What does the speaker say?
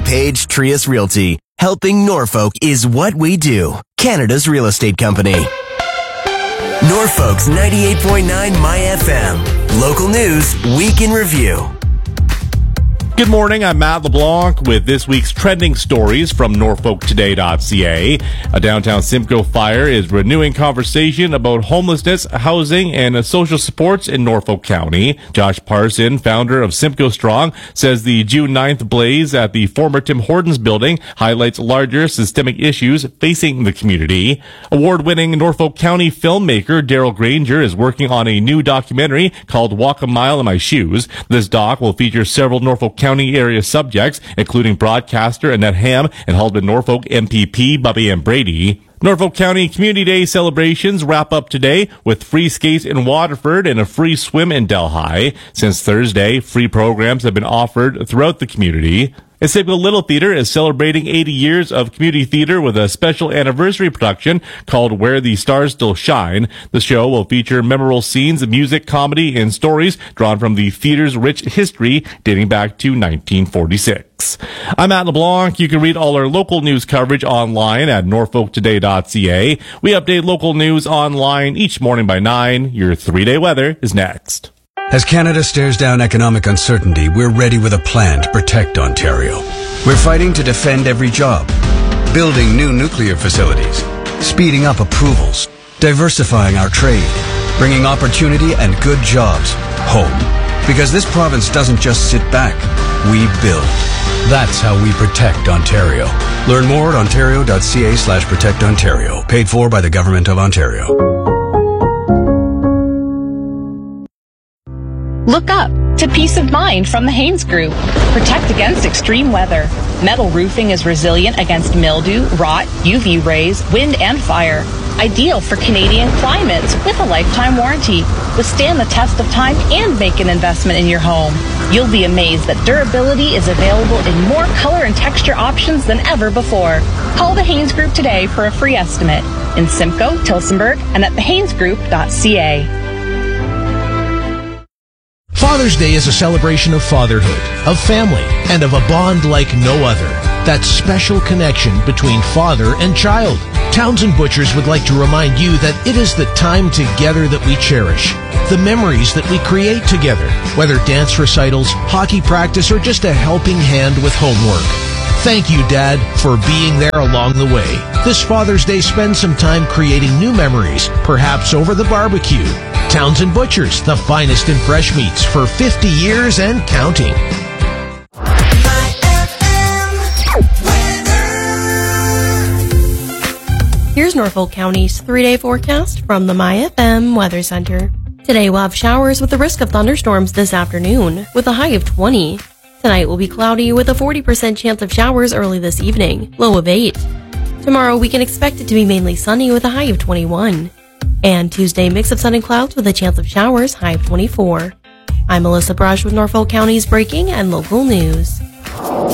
Page Trias Realty. Helping Norfolk is what we do. Canada's real estate company. Norfolk's 98.9 My FM. Local news, week in review. Good morning, I'm Matt LeBlanc with this week's trending stories from NorfolkToday.ca. A downtown Simcoe fire is renewing conversation about homelessness, housing, and social supports in Norfolk County. Josh Parson, founder of Simcoe Strong, says the June 9th blaze at the former Tim Hortons building highlights larger systemic issues facing the community. Award-winning Norfolk County filmmaker Daryl Granger is working on a new documentary called Walk a Mile in My Shoes. This doc will feature several Norfolk County area subjects, including broadcaster Annette Ham and Halton Norfolk MPP Bubby M. Brady. Norfolk County Community Day celebrations wrap up today with free skates in Waterford and a free swim in Delhi. Since Thursday, free programs have been offered throughout the community. And Simcoe Little Theatre is celebrating 80 years of community theatre with a special anniversary production called Where the Stars Still Shine. The show will feature memorable scenes of music, comedy, and stories drawn from the theatre's rich history dating back to 1946. I'm Matt LeBlanc. You can read all our local news coverage online at norfolktoday.ca. We update local news online each morning by 9. Your 3-day weather is next. As Canada stares down economic uncertainty, we're ready with a plan to protect Ontario. We're fighting to defend every job, building new nuclear facilities, speeding up approvals, diversifying our trade, bringing opportunity and good jobs home. Because this province doesn't just sit back, we build. That's how we protect Ontario. Learn more at ontario.ca/protectontario. Paid for by the Government of Ontario. Look up to peace of mind from the Haynes Group. Protect against extreme weather. Metal roofing is resilient against mildew, rot, UV rays, wind, and fire. Ideal for Canadian climates with a lifetime warranty. Withstand the test of time and make an investment in your home. You'll be amazed that durability is available in more color and texture options than ever before. Call the Haynes Group today for a free estimate in Simcoe, Tillsonburg, and at thehaynesgroup.ca. Father's Day is a celebration of fatherhood, of family, and of a bond like no other. That special connection between father and child. Townsend Butchers would like to remind you that it is the time together that we cherish. The memories that we create together, whether dance recitals, hockey practice, or just a helping hand with homework. Thank you, Dad, for being there along the way. This Father's Day, spend some time creating new memories, perhaps over the barbecue. Townsend Butchers, the finest in fresh meats for 50 years and counting. Here's Norfolk County's 3-day forecast from the My FM Weather Center. Today we'll have showers with a risk of thunderstorms this afternoon, with a high of 20. Tonight will be cloudy with a 40% chance of showers early this evening, low of 8. Tomorrow we can expect it to be mainly sunny with a high of 21. And Tuesday, mix of sun and clouds with a chance of showers, high of 24. I'm Melissa Brush with Norfolk County's breaking and local news.